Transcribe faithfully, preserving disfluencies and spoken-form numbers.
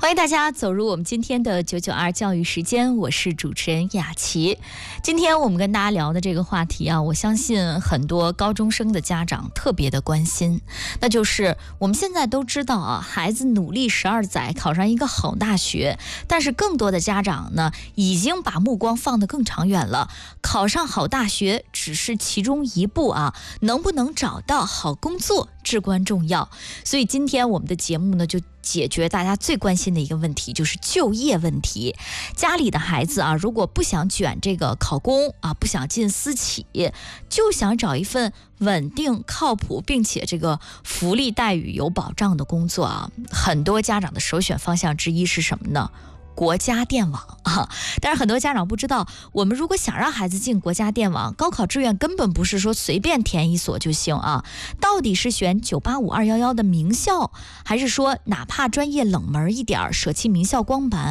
欢迎大家走入我们今天的九九二教育时间，我是主持人雅琪。今天我们跟大家聊的这个话题啊，我相信很多高中生的家长特别的关心，那就是我们现在都知道啊，孩子努力十二载考上一个好大学，但是更多的家长呢，已经把目光放得更长远了。考上好大学只是其中一步啊，能不能找到好工作至关重要。所以今天我们的节目呢，就解决大家最关心的一个问题，就是就业问题。家里的孩子啊，如果不想卷这个考公啊，不想进私企，就想找一份稳定靠谱并且这个福利待遇有保障的工作啊，很多家长的首选方向之一是什么呢？国家电网啊，但是很多家长不知道，我们如果想让孩子进国家电网，高考志愿根本不是说随便填一所就行啊，到底是选九八五二一一的名校，还是说哪怕专业冷门一点，舍弃名校光环